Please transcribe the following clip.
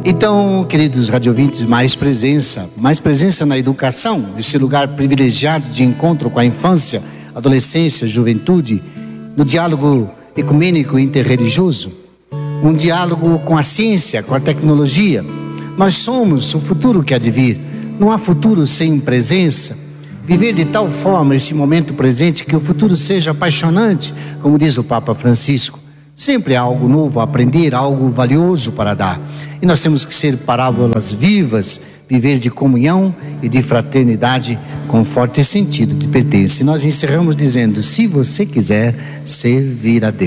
Então, queridos radiovintes, mais presença na educação, esse lugar privilegiado de encontro com a infância, adolescência, juventude, no diálogo ecumênico e interreligioso, um diálogo com a ciência, com a tecnologia. Nós somos o futuro que há de vir. Não há futuro sem presença. Viver de tal forma esse momento presente que o futuro seja apaixonante, como diz o Papa Francisco. Sempre há algo novo a aprender, algo valioso para dar. E nós temos que ser parábolas vivas, viver de comunhão e de fraternidade com forte sentido de pertença. E nós encerramos dizendo: se você quiser servir a Deus.